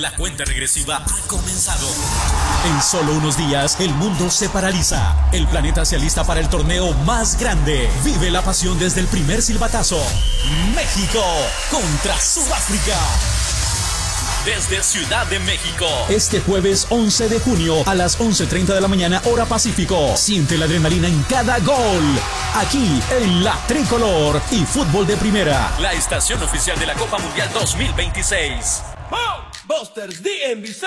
La cuenta regresiva ha comenzado. En solo unos días, el mundo se paraliza. El planeta se alista para el torneo más grande. Vive la pasión desde el primer silbatazo. México contra Sudáfrica. Desde Ciudad de México. Este jueves 11 de junio a las 11:30 de la mañana, hora Pacífico. Siente la adrenalina en cada gol. Aquí en La Tricolor y Fútbol de Primera. La estación oficial de la Copa Mundial 2026. Busters DMV.